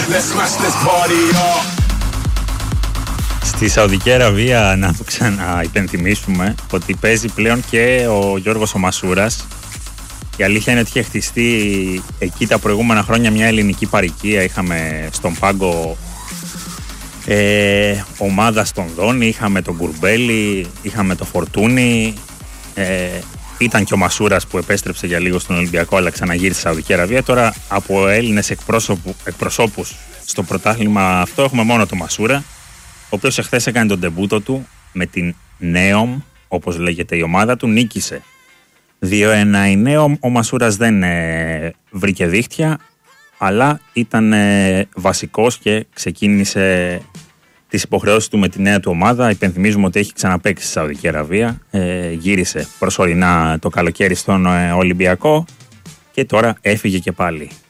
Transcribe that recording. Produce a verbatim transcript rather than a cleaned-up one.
Στη Σαουδική Αραβία, να το ξαναυπενθυμίσουμε, ότι παίζει πλέον και ο Γιώργος ο Μασούρας. Η αλήθεια είναι ότι είχε χτιστεί εκεί τα προηγούμενα χρόνια μια ελληνική παροικία. Είχαμε στον πάγκο ε, ομάδα στον Δόνη, είχαμε τον Κουρμπέλη, είχαμε το Φορτούνι. Ε, ήταν και ο Μασούρας που επέστρεψε για λίγο στον Ολυμπιακό, αλλά ξαναγύρισε στη Σαουδική Αραβία. Τώρα από Έλληνες εκπροσώπους στο πρωτάθλημα αυτό έχουμε μόνο τον Μασούρα, ο οποίος εχθές έκανε τον ντεμπούτο του με την Νέομ, όπως λέγεται η ομάδα του, νίκησε δύο ένα η Νέομ. Ο Μασούρας δεν ε, βρήκε δίχτυα, αλλά ήταν ε, βασικός και ξεκίνησε τις υποχρεώσεις του με τη νέα του ομάδα. Υπενθυμίζουμε ότι έχει ξαναπαίξει στη Σαουδική Αραβία, ε, γύρισε προσωρινά το καλοκαίρι στον ε, Ολυμπιακό και τώρα έφυγε και πάλι.